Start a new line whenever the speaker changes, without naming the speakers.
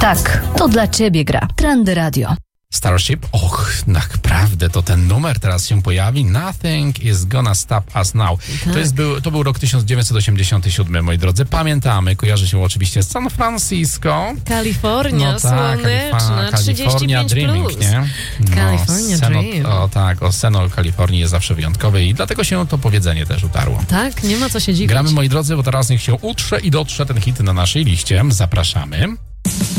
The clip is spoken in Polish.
Tak, to dla ciebie gra. Trendy Radio.
Starship? Och, naprawdę, to ten numer teraz się pojawi. Nothing is gonna stop us now.
Tak.
To był rok 1987, moi drodzy. Pamiętamy, kojarzy się oczywiście z San Francisco.
Kalifornia, słoneczna,
California
35+.
Dreaming, nie?
California Dream.
Seno Kalifornii jest zawsze wyjątkowe i dlatego się to powiedzenie też utarło.
Tak, nie ma co się dziwić.
Gramy, moi drodzy, bo teraz niech się utrze i dotrze ten hit na naszej liście. Zapraszamy.